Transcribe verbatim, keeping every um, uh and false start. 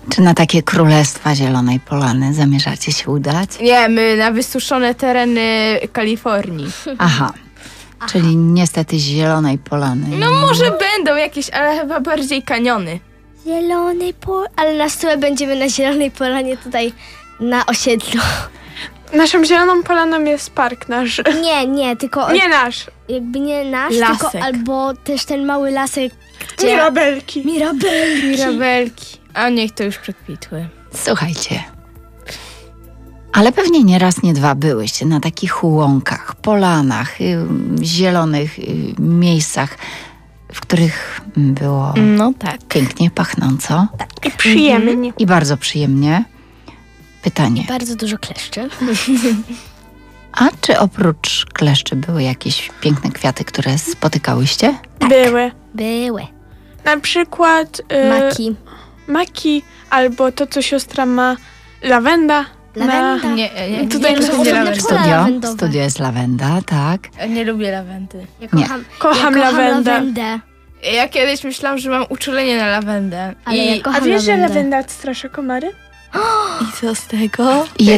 Czy na takie królestwa Zielonej Polany zamierzacie się udać? Nie, my na wysuszone tereny Kalifornii. Aha, czyli niestety Zielonej Polany. No może będą jakieś, ale chyba bardziej kaniony. Zielony pol... Ale na stałe będziemy na Zielonej Polanie tutaj na osiedlu. Naszą zieloną polaną jest park nasz. Nie, nie, tylko Nie nasz. jakby nie nasz, Lasek. tylko albo też ten mały lasek, gdzie... Mirabelki. Mirabelki. Mirabelki. A niech to już przekwitły. Słuchajcie, ale pewnie nie raz, nie dwa byłyście na takich łąkach, polanach, y, zielonych y, miejscach, w których było No tak. pięknie, pachnąco I przyjemnie. i bardzo przyjemnie. Pytanie, Bardzo dużo kleszczy. a czy oprócz kleszczy były jakieś piękne kwiaty, które spotykałyście? Były. Były. Na przykład y, Maki. maki, albo to, co siostra ma, lawenda. Lawenda. Na, Nie, nie, Tutaj nie, to lubię są lawendy. Pola Studio, lawendowe. studio jest lawenda, tak. Nie lubię lawendy. Ja Nie. kocham, Kocham ja kocham lawendę. lawendę. Ja kiedyś myślałam, że mam uczulenie na lawendę. Ale I, ja kocham A wiesz, że lawendę. lawenda odstrasza komary? I co z tego? I